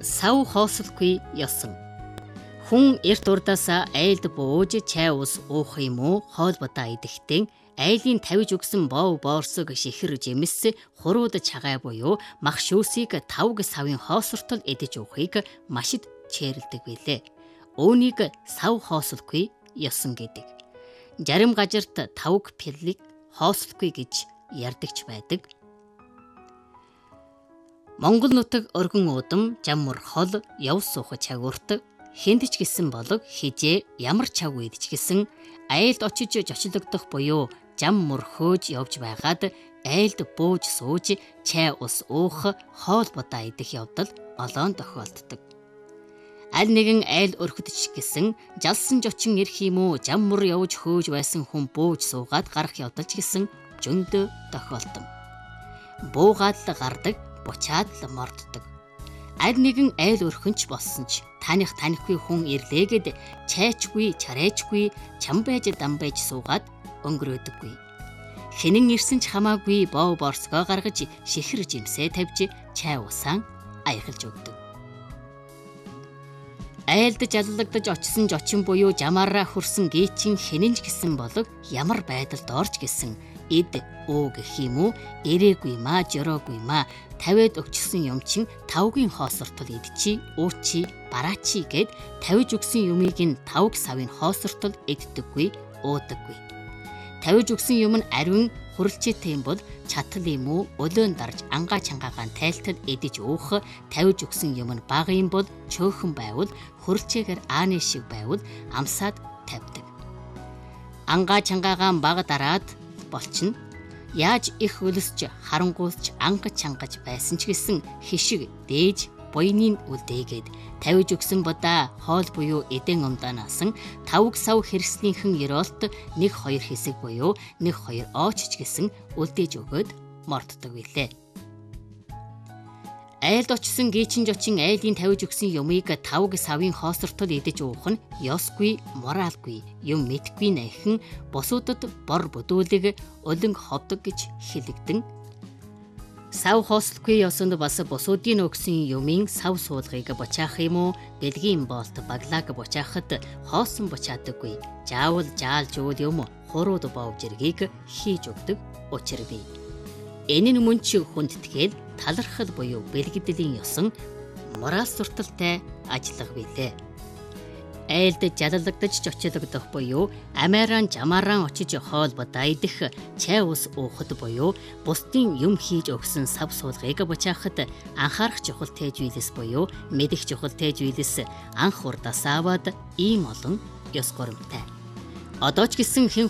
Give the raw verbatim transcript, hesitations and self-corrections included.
Сав хоосолгүй ёсон. Хүн эрт урдаасаа айлд бууж чай ус уух юм уу хоолбодоо идэхдээ айлын тавьж өгсөн бов боорсог шихэр жимс хурууд чагаа буюу мах шүүсийг тавг савын хоосортол идэж уухыг машид чэрлдэг билээ. Үүнийг сав хоосолгүй ёсон гэдэг. Жарим газарт тавг пирлиг хоосолгүй гэж ярьдагч байдаг. Монгол нутаг өргөн удам жаммар хол яв суух чагуурт хэнд ч гисэн болог хижээ ямар чаг үед ч гисэн айлд очиж жочлогдох буюу жам мөрхөөж явж байгаад айлд бууж сууж чай ус уух хоол бодоо идэх явдал олоон тохиолддог. Аль нэгэн айл өрхөдөж гисэн жалсан жочин ирэх юм уу жам мөр явж хөөж байсан хүн бууж суугаад гарах явдал ч гисэн зөндөө тохиолдсон. Буугаад л гардаг, бучаад л морддог. Аль нэгэн айл өрхөнч болсон ч таних танихгүй хүн ирлээгэд чайчгүй, чарайчгүй, чам байж дам байж суугаад өнгөрөөдөггүй. Хинэн ирсэн ч хамаагүй бов борсгоо гаргаж шихэр жимсээ тавьж чай усаан аяхалж өгдөг. Айлд жаллагдаж очсон жочин буюу жамаараа хүрсэн гээчин хинэнж гисэн болог ямар байдалд орж гисэн эд өө гэх юм уу ирээгүй маа жороогүй маа тавиад өгчсөн юм чин тавгийн хоосортол идчи уучи бараачи гэд тавиж өгсөн юмыг нь тавг савын хоосортол иддэггүй уудаггүй. Тавиж өгсөн юм нь ариун хурлчээтэй юм бол чатал юм уу өлөөн дарж ангаа чангаагаан тайлтал идэж уух, тавиж өгсөн юм нь бага юм бол чөөхөн байвал хурлчээгээр ааны шиг байвал амсаад тавьдаг. Ангаа чангаагаан бага дараад болчихно. Яаж их өлсч харангуйсч анга чангаж байсан ч гэсэн хишиг дээж буйнын үлдээгээд тавиж өгсөн бодаа хоол буюу эдэн умдаанаас тавг сав хэрэгслийнхэн ёроолт нэг хоёр хэсэг буюу нэг хоёр ооч ч гэсэн үлдээж өгөөд морддог билээ. Айлд очсон гээчин жочин айлын тавиж өгсөн юмыг тавг савын хоосортол идэж уух нь ёсгүй, моралгүй, юм мэдгүй найхан бусуудад бор бүдүүлэг өлөн ховдог гэж хэлэгдэн. Сав хоосолгүй ёсонд бас бусуудын өгсөн юмын сав суулгыг бочаах юм уу, бэлгийн болт баглааг бочаахад хоосон бочаадаггүй. Заавал жаал жуул юм хурууд бов жиргийг хийж өгдөг учир бий. Энэ нь мөн ч хүндтгэл талархал буюу бэлгэдэлийн ёсон морал сурталтай ажиллага билээ. Айлд жаллагдаж жочлогдох буюу амааран жамааран очиж хоол бодоо идэх, чай ус уухад буюу бусдын юм хийж өгсөн сав суулгыг бочаахад анхаарах чухал тэжвэлэс буюу мэдэх чухал тэжвэлэс анх урдаас аваад ийм олон ёс горимтай. Одоо ч гэсэн хэн